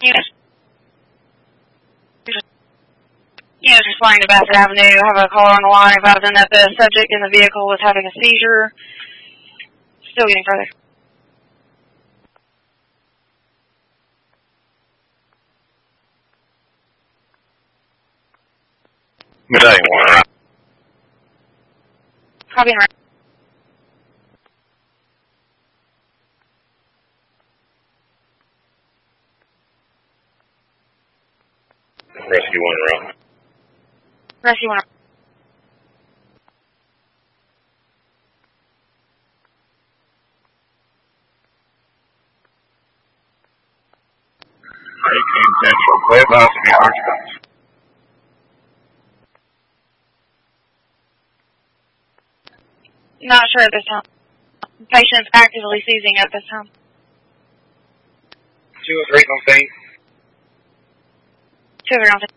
Units responding to Bassett Avenue. I have a caller on the line advising that the subject in the vehicle was having a seizure. Still getting further. Medallion 1, right? Copy and right. Rescue 1, right? Rescue 1. Hurricane Central. Play it loud to me, Archibald. Not sure at this time. Patient's actively seizing at this time. 203 on scene. 203 on scene.